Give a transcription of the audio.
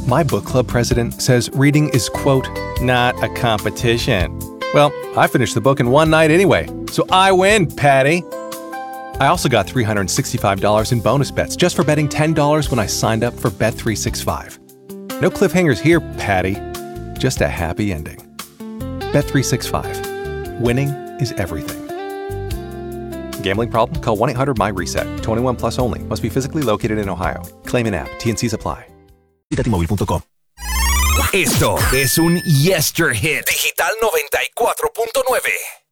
My book club president says reading is, quote, not a competition. Well, I finished the book in one night anyway, so I win, Patty. I also got $365 in bonus bets just for betting $10 when I signed up for Bet365. No cliffhangers here, Patty. Just a happy ending. Bet365. Winning is everything. Gambling problem? Call 1-800-MY-RESET. 21 plus only. Must be physically located in Ohio. Claim in app. T&Cs apply. T-Mobile.com. Esto es un Yester Hit Digital 94.9.